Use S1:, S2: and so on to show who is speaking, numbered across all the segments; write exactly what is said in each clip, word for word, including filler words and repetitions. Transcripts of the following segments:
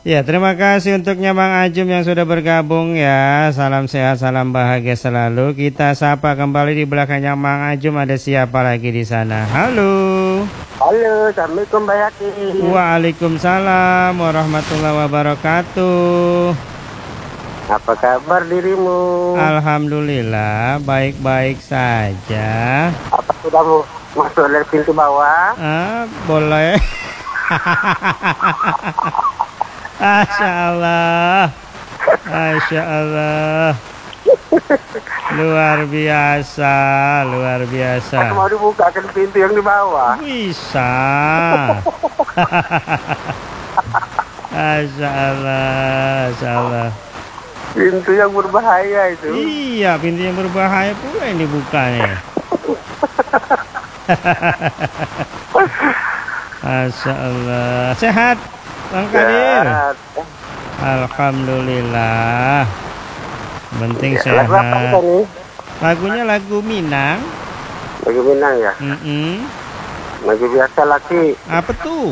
S1: Ya, terima kasih untuknya Bang Ajum yang sudah bergabung ya. Salam sehat, salam bahagia selalu. Kita sapa kembali di belakangnya Bang Ajum, ada siapa lagi di sana? Halo.
S2: Halo, Assalamualaikum Mbak Yati.
S1: Waalaikumsalam warahmatullahi wabarakatuh.
S2: Apa kabar dirimu?
S1: Alhamdulillah, baik-baik saja.
S2: Apa sudah mau masuk dari pintu bawah?
S1: Ah, boleh. Masya Allah, Masya Allah, luar biasa, luar biasa.
S2: Mau dibukakan pintu yang di bawah?
S1: Bisa. Masya Allah, Masya Allah.
S2: Pintu yang berbahaya itu.
S1: Iya, pintu yang berbahaya pula yang dibukanya. Masya Allah. Sehat, Bang Kadir?
S2: Sehat.
S1: Alhamdulillah. Penting
S2: Ya,
S1: sehat.
S2: lagu apa itu nih?
S1: Lagunya lagu Minang.
S2: Lagu Minang ya?
S1: Mm-mm.
S2: Lagu biasa lagi.
S1: Apa tuh?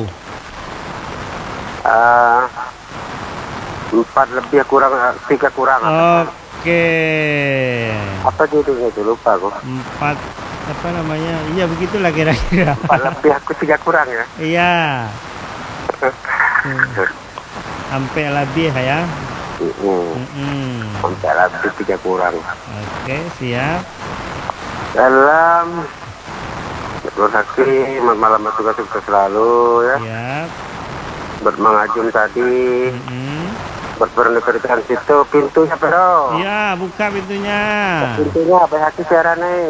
S2: Uh, empat lebih kurang, tiga kurang.
S1: Oke.
S2: Apa judulnya itu? Lupa aku.
S1: Empat apa namanya? Iya begitulah kira-kira.
S2: Empat lebih aku tiga kurang ya?
S1: Iya. Sampai lebih ya. Mm-mm.
S2: Sampai lebih tiga kurang.
S1: Oke, siap.
S2: Dalam Nur Hakim, malam tugas sukses selalu ya.
S1: Siap.
S2: Buat Mang Ajum tadi.
S1: Mm-mm.
S2: Buat pernikahan situ pintunya pero.
S1: Iya, buka pintunya.
S2: Pintunya apa hati siaran nih?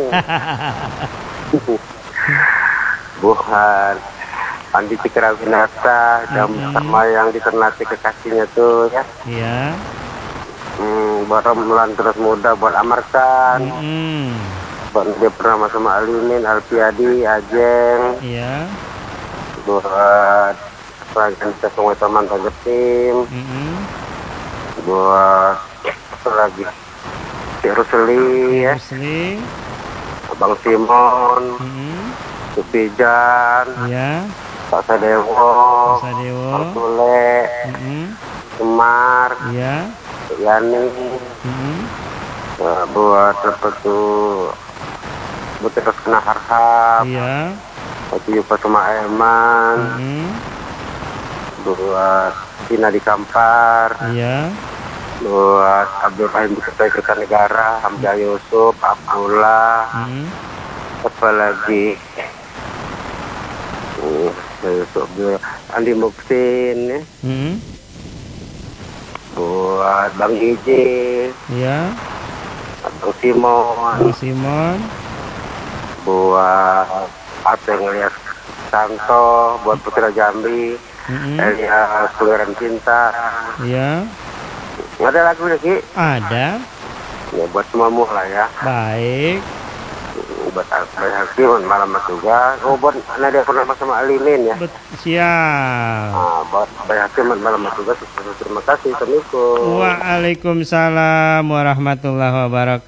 S2: Bukan. Andi Cikrawinata jam sama yang diternati kekasihnya tuh ya.
S1: Iya.
S2: Hmm, buat Romlan terus muda buat Amarkan.
S1: Mm-mm.
S2: Buat dia pernah sama Alimin, Alpiadi, Ajeng.
S1: Iya.
S2: Buat Rajan kita semua teman target tim.
S1: Mm-mm.
S2: Buat apa lagi? Si Rusli ya.
S1: Rusli.
S2: Abang Simon.
S1: Mm-mm.
S2: Supijan.
S1: Iya.
S2: Pak Sadewo.
S1: Pak Sadewo.
S2: Pak Sule.
S1: Mm-mm.
S2: Semar.
S1: Iya.
S2: Yani.
S1: Mm-mm.
S2: Nah, buat apa tuh? Buat terus kena harhab.
S1: Iya.
S2: Buat Yupa sama Eman.
S1: Mm-mm.
S2: Buat Tina di Kampar.
S1: Iya.
S2: Buat Abdul Rahim di Ketua Kertanegara, Hamzah Yusuf, Abdullah,
S1: Mm-mm.
S2: apa lagi? Uh, Yusuf, Andi Muksin, ya.
S1: Mm-mm.
S2: Buat Bang Iji,
S1: Iya.
S2: Bang Simon,
S1: Bang Simon.
S2: buat Ateng Elias Santo, buat Putra Jambi,
S1: Mm-mm.
S2: Elias Pangeran Cinta.
S1: Iya.
S2: Ada lagu lagi?
S1: Ada.
S2: Ya, buat semuamu lah ya.
S1: Baik.
S2: Buat Abdul Hakim malam juga. Oh, buat Nadia pernah sama Alimin ya.
S1: Bet siap.
S2: Ah, buat Abdul Hakim malam juga. Terima kasih. Assalamualaikum.
S1: Waalaikumsalam warahmatullahi wabarakatuh.